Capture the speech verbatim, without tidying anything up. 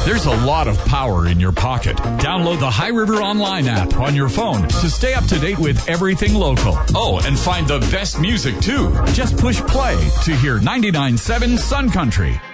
There's a lot of power in your pocket. Download the High River Online app on your phone to stay up to date with everything local. Oh, and find the best music, too. Just push play to hear ninety-nine point seven Sun Country.